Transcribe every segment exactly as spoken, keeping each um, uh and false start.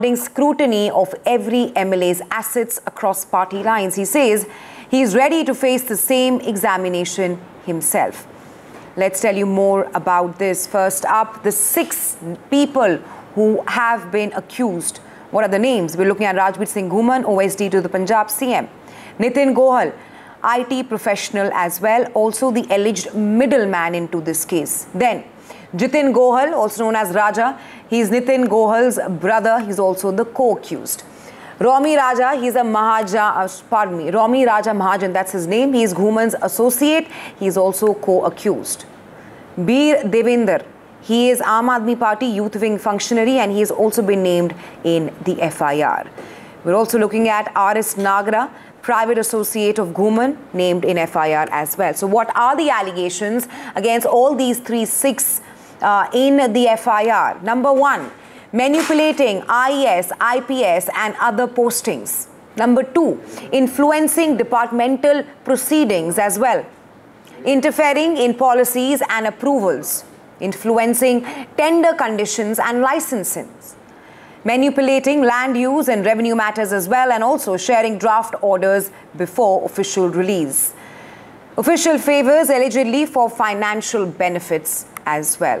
Scrutiny of every M L A's assets across party lines. He says he is ready to face the same examination himself. Let's tell you more about this. First up, the six people who have been accused. What are the names? We're looking at Rajbir Singh Ghuman, O S D to the Punjab C M. Nitin Gohal, I T professional as well, also the alleged middleman into this case. Then Jitin Gohal, also known as Raja, he is Nitin Gohal's brother. He's also the co-accused. Romi Raja, he's a Mahajan, uh, pardon me, Romi Raja Mahajan, that's his name. He is Ghuman's associate. He is also co-accused. Bir Devinder, he is Aam Aadmi Party youth wing functionary and he has also been named in the F I R. We're also looking at R S Nagra, private associate of Ghuman, named in F I R as well. So what are the allegations against all these three, six uh, in the F I R? Number one, manipulating I E S, I P S and other postings. Number two, influencing departmental proceedings as well. Interfering in policies and approvals. Influencing tender conditions and licensing. Manipulating land use and revenue matters as well, and also sharing draft orders before official release. Official favors allegedly for financial benefits as well.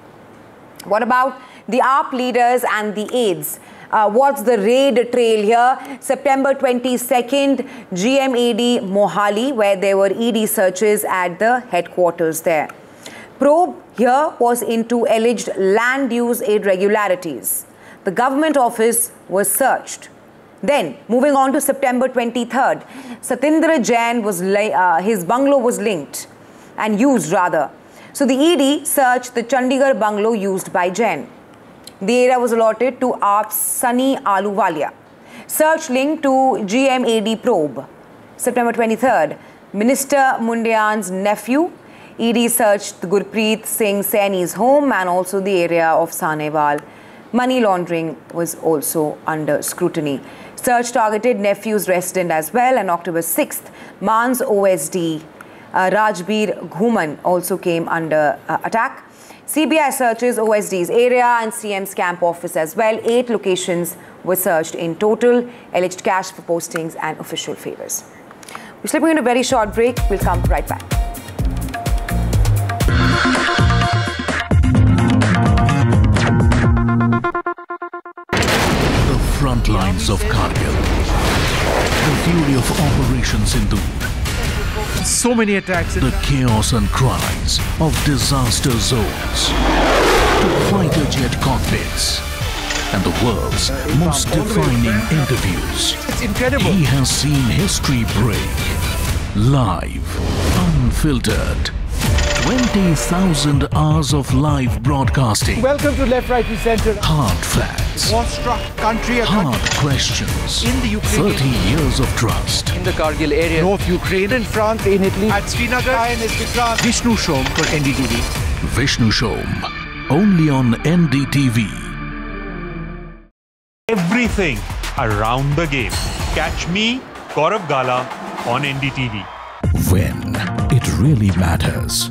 What about the A A P leaders and the aides? Uh, what's the raid trail here? September twenty-second, G M A D Mohali, where there were E D searches at the headquarters there. Probe here was into alleged land use irregularities. The government office was searched. Then, moving on to September twenty-third, Satindra Jain was uh, his bungalow was linked and used rather. So the E D searched the Chandigarh bungalow used by Jain. The area was allotted to A A P's Sunny Ahluwalia. Search linked to G M A D probe. September twenty-third, Minister Mundian's nephew. E D searched Gurpreet Singh Saini's home and also the area of Sanewal. Money laundering was also under scrutiny. Search targeted nephew's resident as well. And October sixth, Man's O S D, uh, Rajbir Ghuman, also came under uh, attack. C B I searches O S D's area and C M's camp office as well. Eight locations were searched in total. Alleged cash for postings and official favors. We're slipping into a very short break. We'll come right back. Front lines of Kargil, the fury of Operation Sindoor, so many attacks, the chaos and cries of disaster zones, to fighter jet cockpits, and the world's most defining interviews. It's incredible. He has seen history break, live, unfiltered. twenty thousand hours of live broadcasting. Welcome to Left, Right, Center. Hard facts. War-struck country. Hard questions. In the Ukraine. thirty years of trust. In the Kargil area. North Ukraine. In France, in Italy. At Srinagar. Vishnu Shom for N D T V. Vishnu Shom. Only on N D T V. Everything around the game. Catch me, Gaurav Gala on N D T V. When it really matters.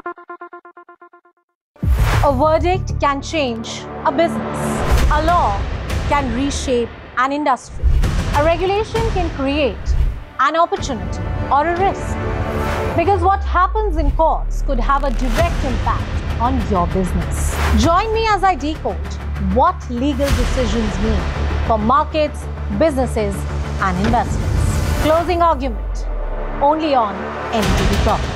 A verdict can change a business. A law can reshape an industry. A regulation can create an opportunity or a risk. Because what happens in courts could have a direct impact on your business. Join me as I decode what legal decisions mean for markets, businesses, and investments. Closing argument only on N D T V Profit.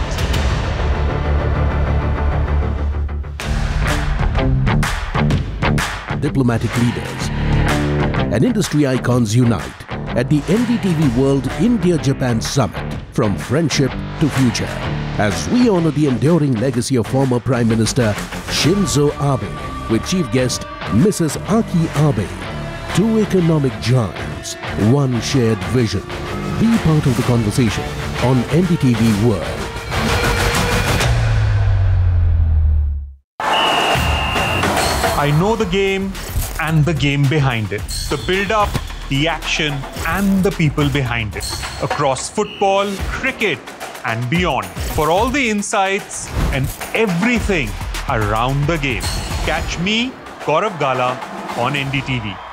Diplomatic leaders and industry icons unite at the N D T V World India-Japan Summit, from friendship to future, as we honor the enduring legacy of former Prime Minister Shinzo Abe with chief guest Missus Aki Abe. Two economic giants, one shared vision. Be part of the conversation on N D T V World. I know the game and the game behind it. The build-up, the action and the people behind it. Across football, cricket and beyond. For all the insights and everything around the game. Catch me, Gaurav Gala on N D T V.